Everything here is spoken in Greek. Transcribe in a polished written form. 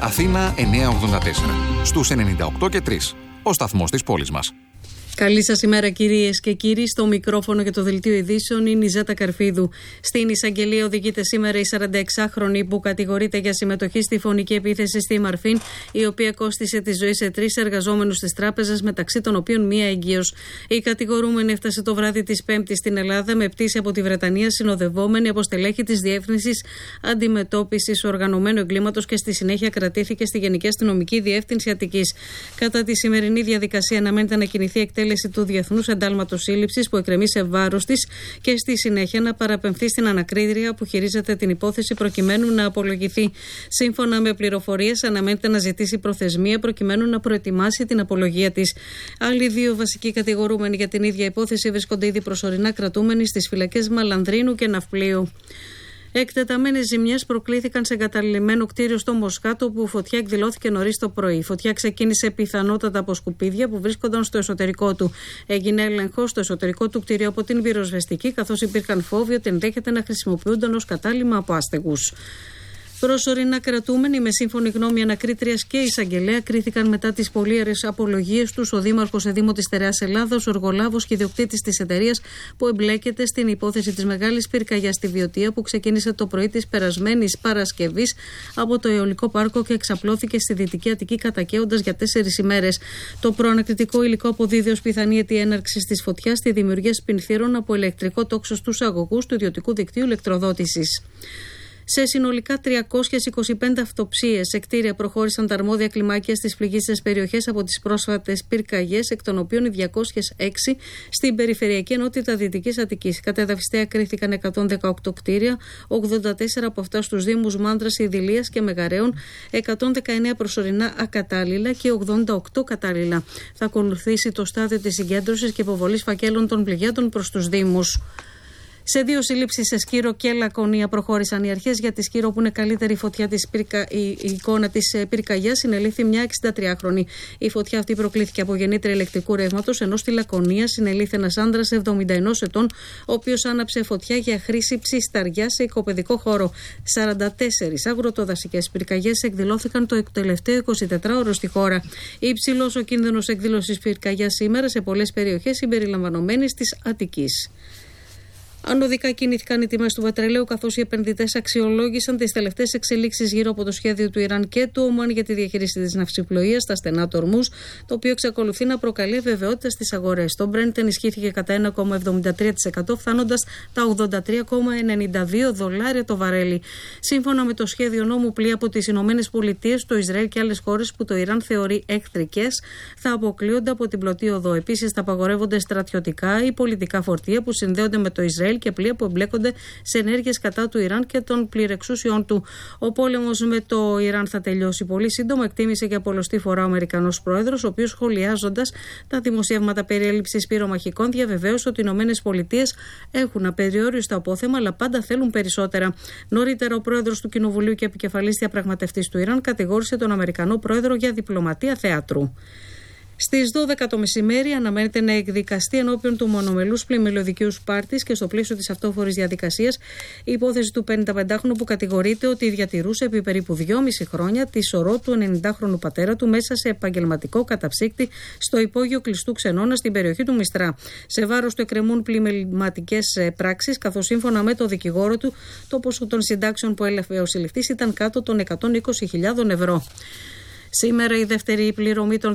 Αθήνα 984. Στους 98 και 3. Ο σταθμός της πόλης μας. Καλή σας ημέρα, κυρίες και κύριοι. Στο μικρόφωνο για το δελτίο ειδήσεων είναι η Ζέτα Καρφίδου. Στην εισαγγελία οδηγείται σήμερα η 46χρονη που κατηγορείται για συμμετοχή στη φωνική επίθεση στη Μαρφίν, η οποία κόστισε τη ζωή σε 3 εργαζόμενους της τράπεζας, μεταξύ των οποίων μία έγκυος. Η κατηγορούμενη έφτασε το βράδυ της Πέμπτης στην Ελλάδα με πτήση από τη Βρετανία, συνοδευόμενη από στελέχη της Διεύθυνσης Αντιμετώπισης Οργανωμένου Εγκλήματος και στη συνέχεια κρατήθηκε στη Γενική Αστυνομική Διεύθυνση Αττικής. Κατά τη σημερινή διαδικασία αναμένεται να κινηθεί εκτέλεση του Διεθνούς Εντάλματος Σύλληψης που εκκρεμεί σε βάρος της και στη συνέχεια να παραπεμφθεί στην ανακρίτρια που χειρίζεται την υπόθεση προκειμένου να απολογηθεί. Σύμφωνα με πληροφορίες, αναμένεται να ζητήσει προθεσμία προκειμένου να προετοιμάσει την απολογία της. Άλλοι 2 βασικοί κατηγορούμενοι για την ίδια υπόθεση βρίσκονται ήδη προσωρινά κρατούμενοι στις φυλακές Μαλανδρίνου και Ναυπλίου. Εκτεταμένες ζημιές προκλήθηκαν σε εγκαταλειμμένο κτίριο στο Μοσχάτο, όπου φωτιά εκδηλώθηκε νωρίς το πρωί. Η φωτιά ξεκίνησε πιθανότατα από σκουπίδια που βρίσκονταν στο εσωτερικό του. Έγινε έλεγχος στο εσωτερικό του κτίριου από την πυροσβεστική, καθώς υπήρχαν φόβοι ότι ενδέχεται να χρησιμοποιούνταν ως κατάλυμμα από άστεγους. Προσωρινά κρατούμενοι, με σύμφωνη γνώμη ανακρίτριας και εισαγγελέα, κρίθηκαν μετά τις πολύερες απολογίες τους ο δήμαρχος Δήμου της Στερεάς Ελλάδος, ο εργολάβος και ιδιοκτήτης της εταιρείας που εμπλέκεται στην υπόθεση της μεγάλης πυρκαγιάς στη Βιωτία που ξεκίνησε το πρωί της περασμένης Παρασκευής από το αιωλικό πάρκο και εξαπλώθηκε στη Δυτική Αττική, κατακαίοντας για 4 ημέρες. Το προανακριτικό υλικό αποδίδει ως πιθανή αιτία έναρξης της φωτιάς τη δημιουργία σπινθήρων από ηλεκτρικό τόξο στους αγωγούς του ιδιωτικού δικτύου ηλεκτροδότησης. Σε συνολικά 325 αυτοψίες σε κτίρια προχώρησαν τα αρμόδια κλιμάκια στις πληγείστερες περιοχές από τις πρόσφατες πυρκαγιές, εκ των οποίων οι 206 στην περιφερειακή ενότητα Δυτικής Αττικής. Κατά εδαφιστέα κρίθηκαν 118 κτίρια, 84 από αυτά στους Δήμους Μάνδρας, Ιδηλίας και Μεγαρέων, 119 προσωρινά ακατάλληλα και 88 κατάλληλα. Θα ακολουθήσει το στάδιο της συγκέντρωσης και υποβολής φακέλων των πληγέντων προς τους Δήμους. Σε 2 συλλήψεις σε Σκύρο και Λακωνία προχώρησαν οι αρχές. Για τη Σκύρο, που είναι καλύτερη φωτιά η εικόνα της πυρκαγιάς, συνελήφθη μια 63χρονη. Η φωτιά αυτή προκλήθηκε από γεννήτρια ηλεκτρικού ρεύματος, ενώ στη Λακωνία συνελήφθη ένας άντρας 71 ετών, ο οποίος άναψε φωτιά για χρήση ψισταριά σε οικοπαιδικό χώρο. 44 αγροτοδασικές πυρκαγιές εκδηλώθηκαν το τελευταίο 24ωρο στη χώρα. Υψηλός ο κίνδυνος εκδήλωσης πυρκαγιάς σήμερα σε πολλές περιοχές συμπεριλαμβανομένης της Αττικής. Ανωδικά κινήθηκαν οι τιμές του πετρελαίου, καθώς οι επενδυτές αξιολόγησαν τις τελευταίες εξελίξεις γύρω από το σχέδιο του Ιράν και του Ομάν για τη διαχείριση της ναυσιπλοείας στα στενά του Ορμούζ, το οποίο εξακολουθεί να προκαλεί αβεβαιότητα στις αγορές. Το Brent ενισχύθηκε κατά 1,73%, φτάνοντας τα $83,92 το βαρέλι. Σύμφωνα με το σχέδιο νόμου, πλοία από τις Ηνωμένες Πολιτείες, το Ισραήλ και άλλες χώρες που το Ιράν θεωρεί εχθρικές θα αποκλείονται από την πλωτή οδό. Επίσης, θα απαγορεύονται στρατιωτικά ή πολιτικά φορτία που συνδέονται με το Ισραήλ και πλοία που εμπλέκονται σε ενέργειες κατά του Ιράν και των πληρεξούσιών του. Ο πόλεμος με το Ιράν θα τελειώσει πολύ σύντομα, εκτίμησε για πολλοστή φορά ο Αμερικανός πρόεδρος, ο οποίος, σχολιάζοντας τα δημοσιεύματα περί έλλειψης πυρομαχικών, διαβεβαίωσε ότι οι Ηνωμένες Πολιτείες έχουν απεριόριστο απόθεμα, αλλά πάντα θέλουν περισσότερα. Νωρίτερα, ο πρόεδρος του Κοινοβουλίου και επικεφαλής διαπραγματευτής του Ιράν κατηγόρησε τον Αμερικανό πρόεδρο για διπλωματία θεάτρου. Στις 12 το μεσημέρι αναμένεται να εκδικαστεί ενώπιον του μονομελούς πλημμυλωδικίου πάρτης και στο πλαίσιο της αυτόφορης διαδικασίας η υπόθεση του 55χρονου που κατηγορείται ότι διατηρούσε επί περίπου 2,5 χρόνια τη σωρό του 90χρονου πατέρα του μέσα σε επαγγελματικό καταψύκτη στο υπόγειο κλειστού ξενώνα στην περιοχή του Μιστρά. Σε βάρος του εκκρεμούν πλημμυληματικές πράξεις, καθώς σύμφωνα με το δικηγόρο του το ποσό των συντάξεων που έλαβε ο συλληφτής ήταν κάτω των 120.000 ευρώ. Σήμερα η δεύτερη πληρωμή των